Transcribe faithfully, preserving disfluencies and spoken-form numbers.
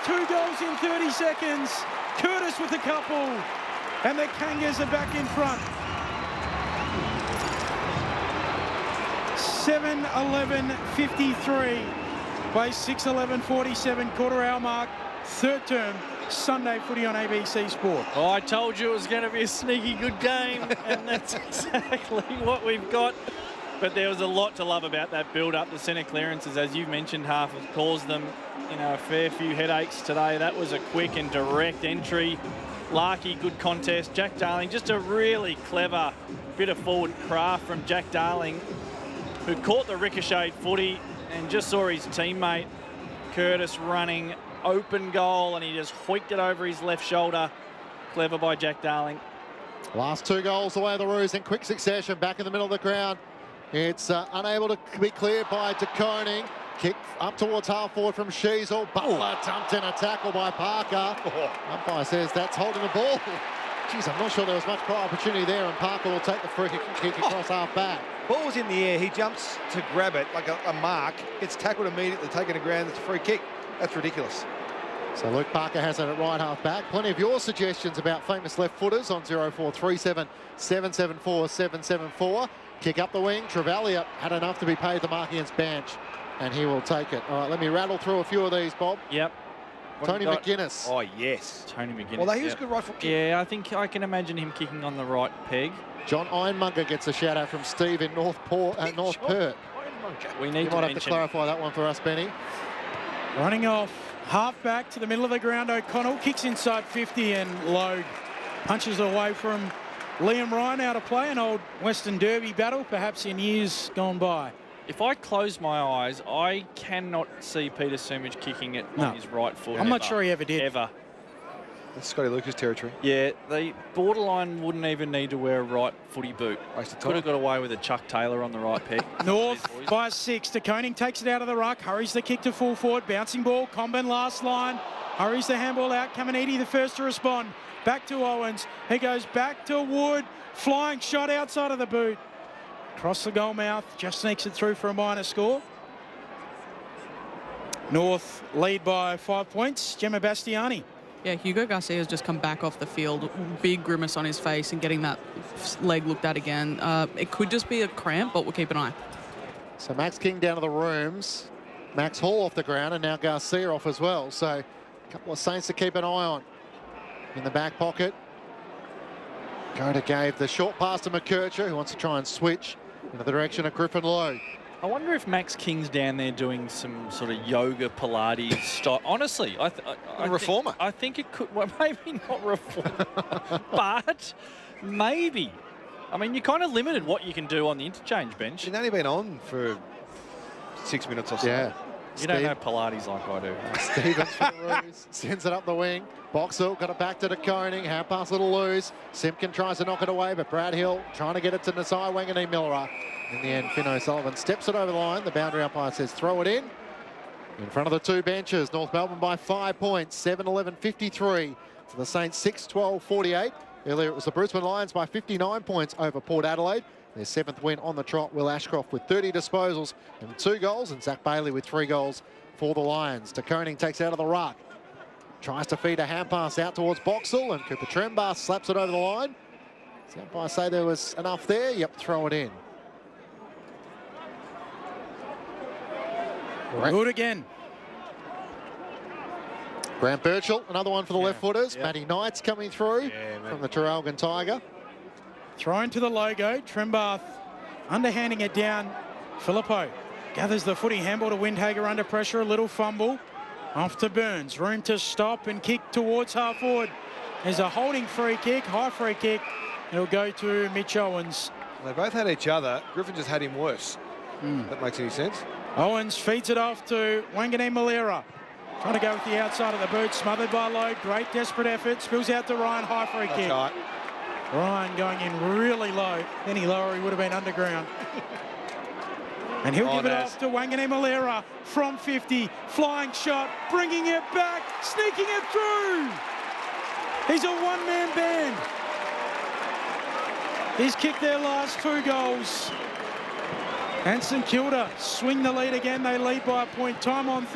two goals in thirty seconds. Curtis with a couple. And the Kangas are back in front. seven eleven fifty-three by six eleven forty-seven, quarter hour mark, third term, Sunday footy on A B C Sport. Oh, I told you it was going to be a sneaky good game, and that's exactly what we've got. But there was a lot to love about that build-up. The centre clearances, as you mentioned, half have caused them, you know, a fair few headaches today. That was a quick and direct entry. Larkey, good contest. Jack Darling, just a really clever bit of forward craft from Jack Darling, who caught the ricocheted footy and just saw his teammate Curtis running open goal, and he just hoiked it over his left shoulder. Clever by Jack Darling. Last two goals away the Roos in quick succession, back in the middle of the ground. It's uh, unable to be cleared by De Koning. Kick up towards half forward from Sheasel. Butler dumped in a tackle by Parker. Oh. Umpire says that's holding the ball. Jeez, I'm not sure there was much opportunity there, and Parker will take the free kick across oh. half back. Ball was in the air. He jumps to grab it like a, a mark. It's tackled immediately, taken to ground. It's a free kick. That's ridiculous. So Luke Parker has it at right half back. Plenty of your suggestions about famous left footers on zero four three seven, seven seven four, seven seven four. Kick up the wing. Trevallion had enough to be paid the mark against bench, and he will take it. All right, let me rattle through a few of these, Bob. Yep. Tony McGuinness. Oh, yes. Tony McGuinness. Well, he was yep. a good right foot kick. Yeah, I think I can imagine him kicking on the right peg. John Ironmonger gets a shout out from Steve in North Port, uh, North Perth. We need you to might mention... have to clarify that one for us, Benny. Running off, half back to the middle of the ground. O'Connell kicks inside fifty, and Logue punches away from Liam Ryan out of play. An old Western Derby battle, perhaps in years gone by. If I close my eyes, I cannot see Peter Sumich kicking it no. on his right foot. I'm ever, not sure he ever did. Ever. That's Scotty Lucas territory. Yeah, the borderline wouldn't even need to wear a right footy boot. Could have got away with a Chuck Taylor on the right peg. North by six. De Koning takes it out of the ruck, hurries the kick to full forward, bouncing ball. Comben last line, hurries the handball out. Caminiti the first to respond. Back to Owens. He goes back to Wood. Flying shot outside of the boot. Across the goal mouth, just sneaks it through for a minor score. North lead by five points. Gemma Bastiani. Yeah, Hugo Garcia has just come back off the field. Big grimace on his face and getting that leg looked at again. Uh, it could just be a cramp, but we'll keep an eye. So Max King down to the rooms. Max Hall off the ground, and now Garcia off as well. So a couple of Saints to keep an eye on. In the back pocket. Goda gave the short pass to McKercher, who wants to try and switch in the direction of Griffin Logue. I wonder if Max King's down there doing some sort of yoga Pilates style. Honestly, I, th I, I a reformer. Think, I think it could. Well, maybe not reformer, but maybe. I mean, you're kind of limited what you can do on the interchange bench. She's only been on for six minutes or so. Yeah. You don't know Pilates like I do. Stevens for the Roos, sends it up the wing. Boxall got it back to De Koning. Half pass little loose. Simpkin tries to knock it away, but Brad Hill trying to get it to Nasai Wanganeen Miller. In the end, Finn O'Sullivan steps it over the line. The boundary umpire says throw it in. In front of the two benches, North Melbourne by five points, seven eleven fifty-three to the Saints six twelve forty-eight. Earlier it was the Brisbane Lions by fifty-nine points over Port Adelaide. Their seventh win on the trot. Will Ashcroft with thirty disposals and two goals, and Zach Bailey with three goals for the Lions. De Koning takes out of the ruck. Tries to feed a hand pass out towards Boxall, and Cooper Trembar slaps it over the line. Does the umpire say there was enough there? Yep, throw it in. Good again. Grant Birchall, another one for the yeah, left footers. yeah. Matty Knight's coming through Yeah, from the Traralgon Tiger. Thrown to the logo. Trembath underhanding it down. Filippo gathers the footy. Handball to Windhager under pressure. A little fumble. Off to Burns. Room to stop and kick towards half forward. There's a holding free kick. High free kick. It'll go to Mitch Owens. They both had each other. Griffin just had him worse. Mm. If that makes any sense. Owens feeds it off to Wanganeen Malera. Trying to go with the outside of the boot. Smothered by Logue. Great desperate effort. Spills out to Ryan. High free That's kick. right. Ryan going in really low. Any lower, he would have been underground. And he'll Oh, give it Naz. off to Wanganeen Malera from fifty. Flying shot, bringing it back, sneaking it through. He's a one-man band. He's kicked their last two goals. And St Kilda swing the lead again. They lead by a point. Time on